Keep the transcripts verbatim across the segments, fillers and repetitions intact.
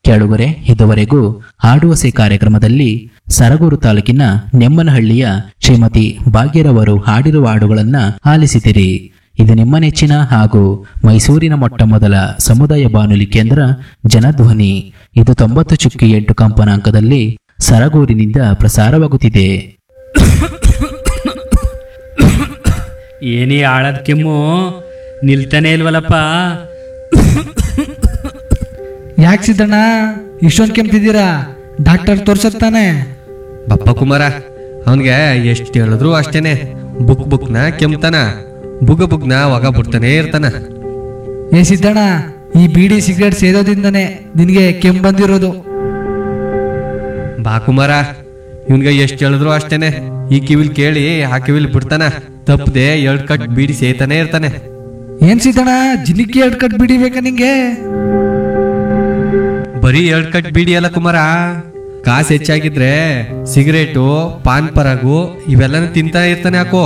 ಕೇಳುಗರೆ, ಇದುವರೆಗೂ ಹಾಡುವಸೆ ಕಾರ್ಯಕ್ರಮದಲ್ಲಿ ಸರಗೂರು ತಾಲೂಕಿನ ನೆಮ್ಮನಹಳ್ಳಿಯ ಶ್ರೀಮತಿ ಭಾಗ್ಯರವರು ಹಾಡಿರುವ ಹಾಡುಗಳನ್ನ ಆಲಿಸಿದಿರಿ. ಇದು ನಿಮ್ಮ ನೆಚ್ಚಿನ ಹಾಗೂ ಮೈಸೂರಿನ ಮೊಟ್ಟ ಮೊದಲ ಸಮುದಾಯ ಬಾನುಲಿ ಕೇಂದ್ರ ಜನಧ್ವನಿ. ಇದು ತೊಂಬತ್ತು ಚುಕ್ಕಿ ಎಂಟು ಕಂಪನಾಂಕದಲ್ಲಿ ಸರಗೂರಿನಿಂದ ಪ್ರಸಾರವಾಗುತ್ತಿದೆ. ಏನೇ ಆಳದ ಕೆಮ್ಮು ನಿಲ್ತಾನೆ ಇಲ್ವಲ್ಲಪ್ಪ. ಯಾಕೆ ಸಿದ್ದಣ್ಣ ಇಷ್ಟೊಂದು ಕೆಮ್ತಿದ್ದೀರಾ? ಡಾಕ್ಟರ್ ತೋರ್ಸತ್ತಾನೆ. ಬಪ್ಪ ಕುಮಾರ, ಅವನ್ಗೆ ಎಷ್ಟು ಹೇಳಿದ್ರು ಅಷ್ಟೇನೆ. ಬುಕ್ ಬುಕ್ನ ಕೆಮ್ತಾನ, ಬುಗ ಬುಗ್ನ ಒಗ ಬಿಡ್ತಾನೆ ಇರ್ತಾನ. ಏ ಸಿದ್ದಣ್ಣ, ಈ ಬೀಡಿ ಸಿಗರೇಟ್ ಸೇದೋದಿಂದನೇ ನಿನಗೆ ಕೆಮ್ಮು ಬಂದಿರೋದು. ಬಾ ಕುಮಾರ, ಇವನ್ಗೆ ಎಷ್ಟು ಹೇಳಿದ್ರು ಅಷ್ಟೇನೆ. ಈ ಕಿವಿಲ್ ಕೇಳಿ ಆ ಕಿವಿಲ್ ಬಿಡ್ತಾನ, ತಪ್ಪದೆ ಎರಡ್ ಕಟ್ ಬೀಡಿ ಸೇತಾನೆ ಇರ್ತಾನೆ. ಏನ್ ಸಿದ್ದಣ್ಣ, ಜಿಲಿಕಿ ಎರಡು ಕಟ್ ಬೀಡಿ ಬೇಕಾ ನಿಂಗೆ? ಬರೀ ಎರಡ್ ಕಟ್ ಬೀಡಿ ಅಲ್ಲ ಕುಮಾರ, ಕಾಸು ಹೆಚ್ಚಾಗಿದ್ರೆ ಸಿಗರೇಟು, ಪಾನ್ ಪರಾಗು ಇವೆಲ್ಲನೂ ತಿಂತಾ ಇರ್ತಾನೆ. ಹಾಕೋ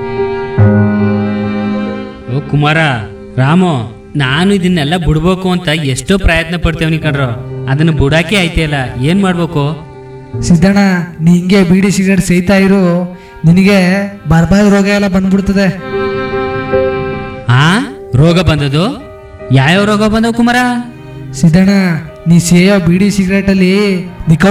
ಓ ಕುಮಾರ, ರಾಮು, ನಾನು ಇದನ್ನೆಲ್ಲ ಬಿಡ್ಬೇಕು ಅಂತ ಎಷ್ಟೋ ಪ್ರಯತ್ನ ಪಡ್ತೇವನಿ ಕಣ್ರು, ಅದನ್ನ ಬಿಡಾಕೆ ಆಯ್ತಿಯಲ್ಲ, ಏನ್ ಮಾಡ್ಬೇಕು? ಸಿದ್ದಣ್ಣ, ನೀ ಹಿಂಗೆ ಬೀಡಿ ಸಿಗರೇಟ್ ಸೇಯ್ತಾ ಇರು, ನಿನಗೆ ಬರ್ಬಾದ್ ರೋಗ ಎಲ್ಲ ಬಂದ್ಬಿಡ್ತದೆ. ಆ ರೋಗ ಬಂದದು? ಯಾವ್ಯಾವ ರೋಗ ಬಂದವು ಕುಮಾರ? ಸಿದ್ದಣ್ಣ, ನೀ ಸೇಯೋ ಬೀಡಿ ಸಿಗರೇಟಲ್ಲಿ ನಿಕ